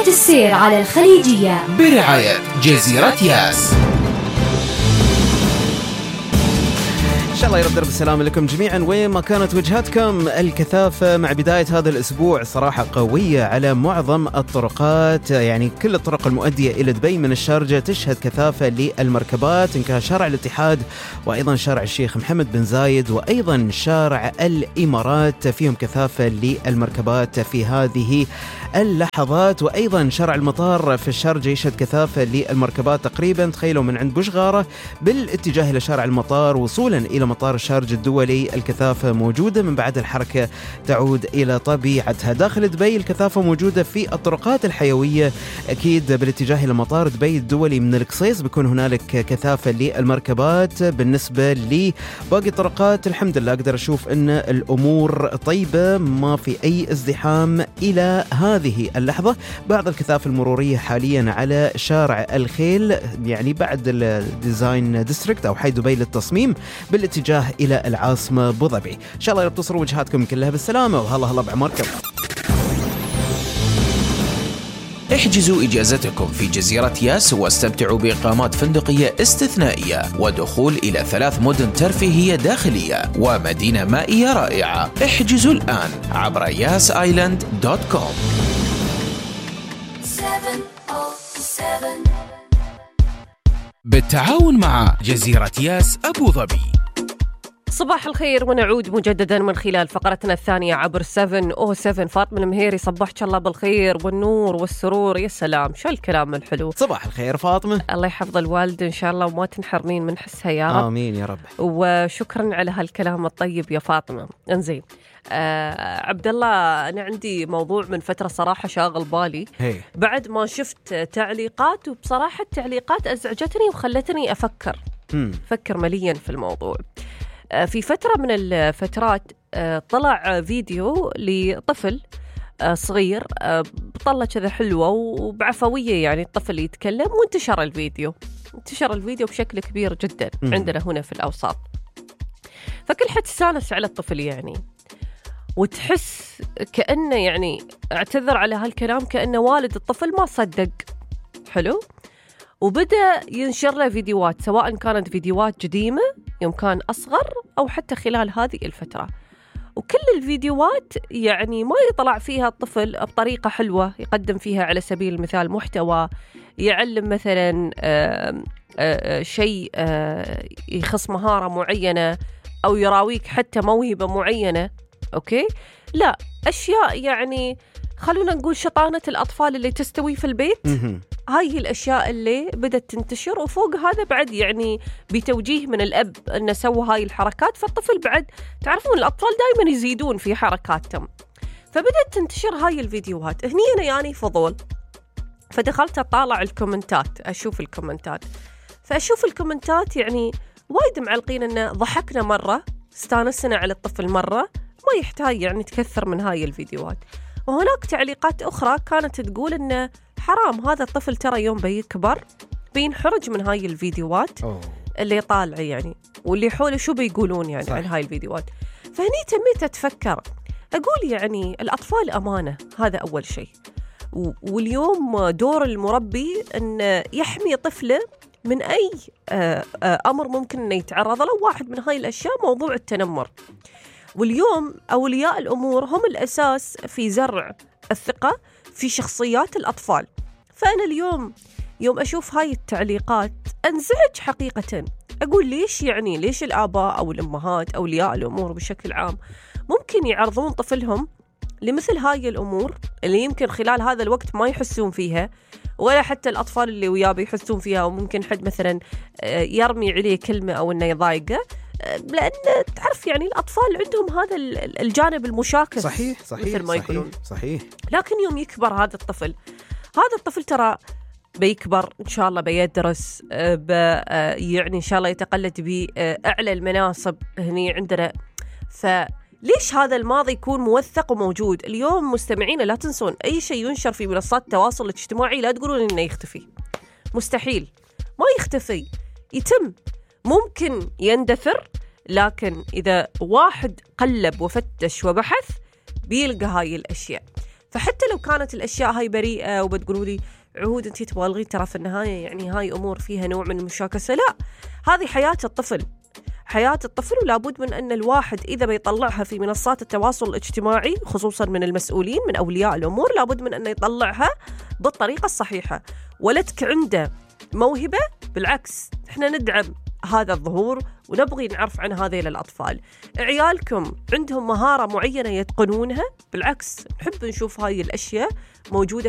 رحلة السير على الخليجية برعاية جزيرة ياس. إن شاء الله يرد بالسلامة لكم جميعا وين ما كانت وجهتكم. الكثافة مع بداية هذا الأسبوع صراحة قوية على معظم الطرقات، يعني كل الطرق المؤدية إلى دبي من الشارجة تشهد كثافة للمركبات، إن كان شارع الاتحاد وأيضا شارع الشيخ محمد بن زايد وأيضا شارع الإمارات فيهم كثافة للمركبات في هذه اللحظات، وأيضا شارع المطار في الشارجة يشهد كثافة للمركبات تقريبا تخيلوا من عند بشغارة بالاتجاه إلى شارع المطار وصولا إلى مطار الشارجة الدولي. الكثافة موجودة، من بعد الحركة تعود إلى طبيعتها. داخل دبي الكثافة موجودة في الطرقات الحيوية، أكيد بالاتجاه إلى مطار دبي الدولي من القصيص بيكون هنالك كثافة للمركبات. بالنسبة لباقي الطرقات الحمد لله أقدر أشوف أن الأمور طيبة، ما في أي ازدحام إلى هذه اللحظة. بعض الكثافة المرورية حاليا على شارع الخيل، يعني بعد الديزاين ديستريكت أو حي دبي للتصميم بالاتجاه إلى العاصمة أبو ظبي. إن شاء الله يبتصروا وجهاتكم كلها بالسلامة، وهلا بعمركم. احجزوا إجازتكم في جزيرة ياس واستمتعوا بإقامات فندقية استثنائية ودخول إلى 3 مدن ترفيهية داخلية ومدينة مائية رائعة. احجزوا الآن عبر yasisland.com. بالتعاون مع جزيرة ياس أبو ظبي. صباح الخير ونعود مجددا من خلال فقرتنا الثانية عبر 707. فاطمة المهيري صبحك الله بالخير والنور والسرور. يا سلام شو الكلام الحلو. صباح الخير فاطمة. الله يحفظ الوالد إن شاء الله وما تنحرمين من حسها يا رب. آمين يا رب. وشكرا على هالكلام الطيب يا فاطمة. انزين عبد الله، أنا عندي موضوع من فترة صراحة شاغل بالي بعد ما شفت تعليقات، وبصراحة التعليقات أزعجتني وخلتني أفكر مليا في الموضوع. في فترة من الفترات طلع فيديو لطفل صغير بطلة كذا حلوة وبعفوية، يعني الطفل يتكلم، وانتشر الفيديو بشكل كبير جدا عندنا هنا في الأوساط. فكل حد استانس على الطفل يعني، وتحس كأنه يعني اعتذر على هالكلام، كأنه والد الطفل ما صدق. حلو. وبدأ ينشر له فيديوهات، سواء كانت فيديوهات قديمة يوم كان أصغر أو حتى خلال هذه الفترة، وكل الفيديوهات يعني ما يطلع فيها الطفل بطريقة حلوة، يقدم فيها على سبيل المثال محتوى يعلم مثلا شيء يخص مهارة معينة أو يراويك حتى موهبة معينة. أوكي، لا، أشياء يعني خلونا نقول شطانة الأطفال اللي تستوي في البيت. هاي هي الأشياء اللي بدأت تنتشر، وفوق هذا بعد يعني بتوجيه من الأب أنه سوى هاي الحركات، فالطفل بعد تعرفون الأطفال دائما يزيدون في حركاتهم، فبدأت تنتشر هاي الفيديوهات. هني أنا يعني فضول، فدخلت أطالع الكومنتات، أشوف الكومنتات يعني وايد معلقين أنه ضحكنا مرة، استانسنا على الطفل مرة، ما يحتاج يعني تكثر من هاي الفيديوهات. وهناك تعليقات أخرى كانت تقول أنه حرام، هذا الطفل ترى يوم بيكبر بينحرج من هاي الفيديوهات اللي طالعة يعني، واللي حوله شو بيقولون يعني عن هاي الفيديوهات. فهني تميت أتفكر، أقول يعني الأطفال أمانة، هذا أول شيء. واليوم دور المربي أن يحمي طفله من أي أمر ممكن أن يتعرض له. واحد من هاي الأشياء موضوع التنمر، واليوم أولياء الأمور هم الأساس في زرع الثقة في شخصيات الأطفال. فأنا اليوم يوم أشوف هاي التعليقات أنزعج حقيقة، أقول ليش الآباء أو الأمهات أولياء الأمور بشكل عام ممكن يعرضون طفلهم لمثل هاي الأمور اللي يمكن خلال هذا الوقت ما يحسون فيها، ولا حتى الأطفال اللي وياه بيحسون فيها، وممكن حد مثلا يرمي عليه كلمة أو إنه يضايقه، لأن تعرف يعني الأطفال عندهم هذا الجانب المشاكس. صحيح مثل ما يقولون. صحيح. لكن يوم يكبر هذا الطفل ترى بيكبر إن شاء الله، بيدرس، يعني إن شاء الله يتقلد بأعلى المناصب هني عندنا. فليش هذا الماضي يكون موثق وموجود؟ اليوم مستمعين لا تنسون أي شيء ينشر في منصات التواصل الاجتماعي لا تقولون إنه يختفي، مستحيل، ما يختفي، يتم، ممكن يندثر، لكن إذا واحد قلب وفتش وبحث بيلقى هاي الأشياء. فحتى لو كانت الأشياء هاي بريئة وبتقولوا لي عهود أنتي تبالغين، ترى في النهاية يعني هاي أمور فيها نوع من المشاكسة. لا، هذه حياة الطفل، حياة الطفل، ولابد من أن الواحد إذا بيطلعها في منصات التواصل الاجتماعي خصوصا من المسؤولين من أولياء الأمور، لابد من أن يطلعها بالطريقة الصحيحة. ولدك عنده موهبة، بالعكس احنا ندعم هذا الظهور ونبغي نعرف عن هذيل الأطفال. عيالكم عندهم مهارة معينة يتقنونها، بالعكس نحب نشوف هاي الأشياء موجودة